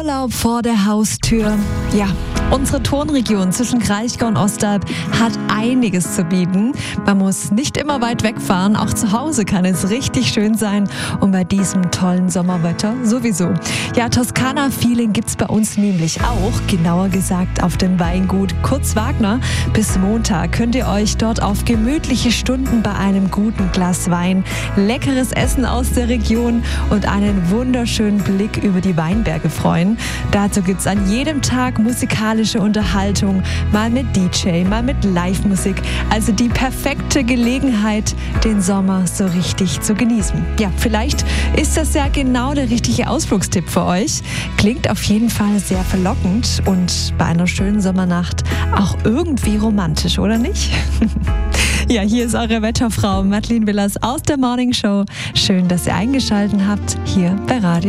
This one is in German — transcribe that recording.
Urlaub vor der Haustür. Ja, unsere Tonregion zwischen Kraichgau und Ostalb hat einiges zu bieten. Man muss nicht immer weit wegfahren, auch zu Hause kann es richtig schön sein und bei diesem tollen Sommerwetter sowieso. Ja, Toskana-Feeling gibt's bei uns nämlich auch, genauer gesagt auf dem Weingut Kurz Wagner. Bis Montag könnt ihr euch dort auf gemütliche Stunden bei einem guten Glas Wein, leckeres Essen aus der Region und einen wunderschönen Blick über die Weinberge freuen. Dazu gibt's an jedem Tag musikalische Unterhaltung, mal mit DJ, mal mit Live-Musik. Also die perfekte Gelegenheit, den Sommer so richtig zu genießen. Ja, vielleicht ist das ja genau der richtige Ausflugstipp für euch. Klingt auf jeden Fall sehr verlockend und bei einer schönen Sommernacht auch irgendwie romantisch, oder nicht? Ja, hier ist eure Wetterfrau Madeleine Willers aus der Morning Show. Schön, dass ihr eingeschaltet habt hier bei Radio